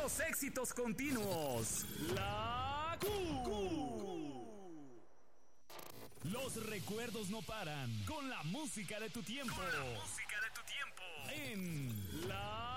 los éxitos continuos. La Q. Los recuerdos no paran con la música de tu tiempo. En La